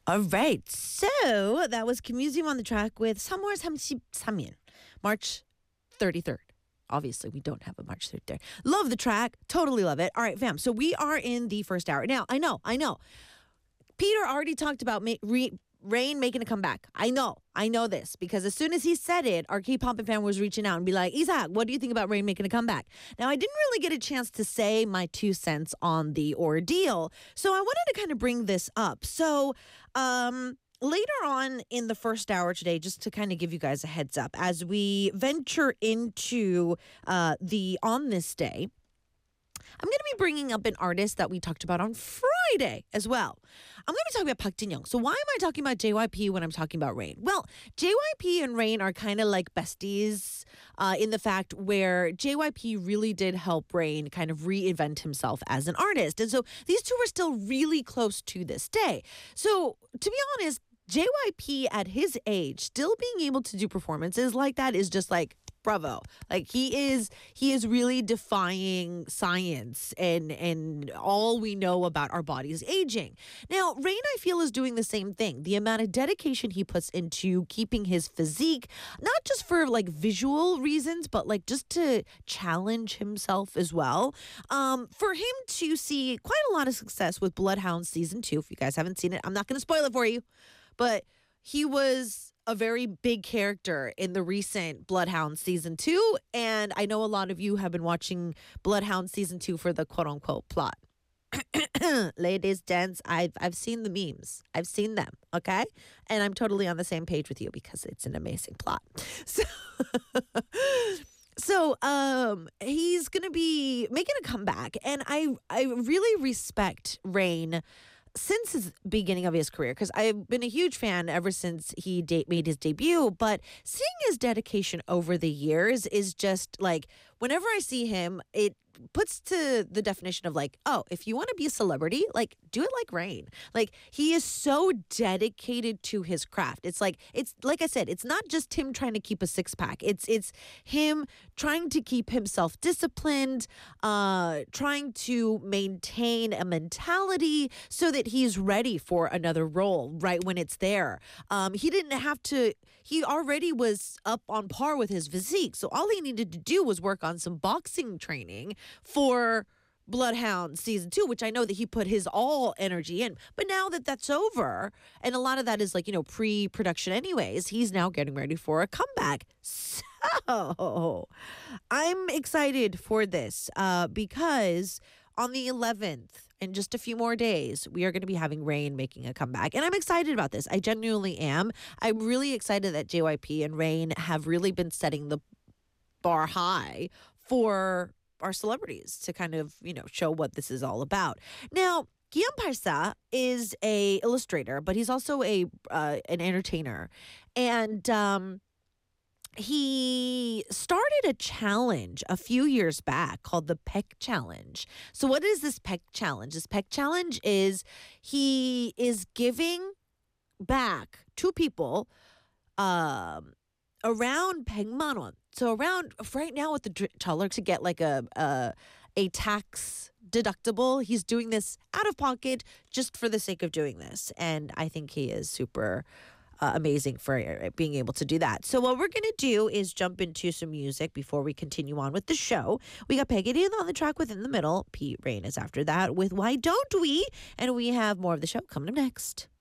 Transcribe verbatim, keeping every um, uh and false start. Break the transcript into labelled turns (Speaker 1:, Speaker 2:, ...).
Speaker 1: All right. So that was Kim Museum on the track with 삼월 삼십삼 일, March thirty-third. Obviously, we don't have a March thirty-third. Love the track. Totally love it. All right, fam. So we are in the first hour. Now, I know, I know. Peter already talked about ma- re- Rain making a comeback. I know. I know this because as soon as he said it, our K-pop fan was reaching out and be like, Isaac, what do you think about Rain making a comeback? Now, I didn't really get a chance to say my two cents on the ordeal, so I wanted to kind of bring this up. So, um... later on in the first hour today, just to kind of give you guys a heads up, as we venture into uh, the On This Day, I'm going to be bringing up an artist that we talked about on Friday as well. I'm going to be talking about Park Jin-young. So why am I talking about J Y P when I'm talking about Rain? Well, J Y P and Rain are kind of like besties uh, in the fact where J Y P really did help Rain kind of reinvent himself as an artist. And so these two are still really close to this day. So to be honest, J Y P at his age, still being able to do performances like that is just like, bravo. Like he is he is really defying science and and all we know about our bodies aging. Now, Rain, I feel, is doing the same thing. The amount of dedication he puts into keeping his physique, not just for like visual reasons, but like just to challenge himself as well. Um, for him to see quite a lot of success with Bloodhound season two. If you guys haven't seen it, I'm not going to spoil it for you, but he was a very big character in the recent Bloodhound season two. And I know a lot of you have been watching Bloodhound season two for the quote unquote plot. Ladies, gents, I've, I've seen the memes. I've seen them, okay? And I'm totally on the same page with you because it's an amazing plot. So, so um, he's going to be making a comeback. And I, I really respect Rain since his beginning of his career, because I've been a huge fan ever since he de- made his debut, but seeing his dedication over the years is just like, whenever I see him, it puts to the definition of like, oh, if you want to be a celebrity, like do it like Rain. Like he is so dedicated to his craft. It's like, it's like I said, it's not just him trying to keep a six pack. It's it's him trying to keep himself disciplined, uh, trying to maintain a mentality so that he's ready for another role right when it's there. Um, he didn't have to, he already was up on par with his physique. So all he needed to do was work on some boxing training for Bloodhound season two, which I know that he put his all energy in. But now that that's over, and a lot of that is like, you know, pre-production anyways, he's now getting ready for a comeback. So I'm excited for this uh, because on the eleventh, in just a few more days, we are going to be having Rain making a comeback. And I'm excited about this. I genuinely am. I'm really excited that J Y P and Rain have really been setting the bar high for our celebrities to kind of, you know, show what this is all about. Now, Guillaume Parsa is a illustrator, but he's also a uh, an entertainer. And um, he started a challenge a few years back called the Peck Challenge. So what is this Peck Challenge? This Peck Challenge is he is giving back to people um, around 백만 원. So around right now with the dollar to get like a, a a tax deductible, he's doing this out of pocket just for the sake of doing this, and I think he is super uh, amazing for uh, being able to do that. So what we're gonna do is jump into some music before we continue on with the show. We got Peggy on the track with In the Middle. Pete Rain is after that with Why Don't We, and we have more of the show coming up next.